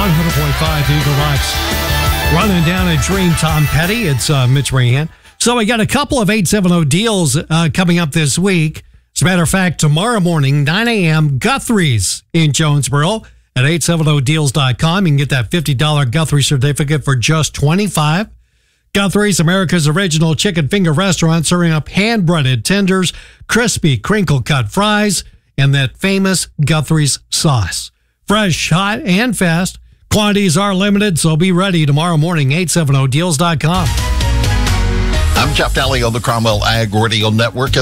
100.5 Eagle Lights. Running down a dream, Tom Petty. It's Mitch Rahan. So we got a couple of 870 deals coming up this week. As a matter of fact, tomorrow morning, 9 a.m., Guthrie's in Jonesboro at 870deals.com. You can get that $50 Guthrie certificate for just $25. Guthrie's, America's original chicken finger restaurant, serving up hand-breaded tenders, crispy crinkle-cut fries, and that famous Guthrie's sauce. Fresh, hot, and fast. Quantities are limited, so be ready tomorrow morning, 870deals.com. I'm Jeff Daly on the Cromwell Ag Radio Network.